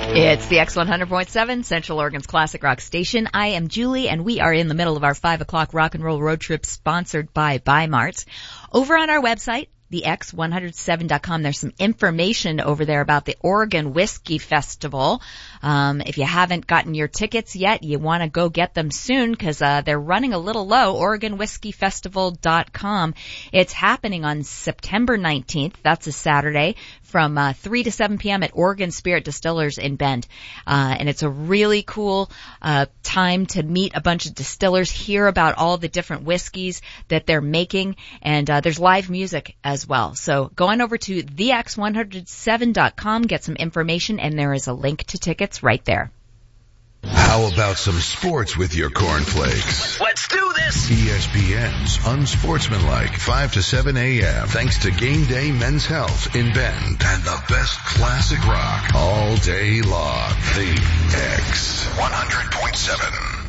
It's the X100.7 Central Oregon's classic rock station. I am Julie, and we are in the middle of our 5 o'clock rock and roll road trip sponsored by Bi-Mart. Over on our website, the X107.com, there's some information over there about the Oregon Whiskey Festival. If you haven't gotten your tickets yet, you want to go get them soon because they're running a little low. OregonWhiskeyFestival.com. It's happening on September 19th. That's a Saturday from 3 to 7 p.m. at Oregon Spirit Distillers in Bend. And it's a really cool time to meet a bunch of distillers, hear about all the different whiskeys that they're making, and there's live music as well. So go on over to thex107.com, get some information, and there is a link to tickets right there. How about some sports with your cornflakes? Let's do this! ESPN's Unsportsmanlike, 5 to 7 a.m. Thanks to Game Day Men's Health in Bend and the best classic rock all day long. The X 100.7.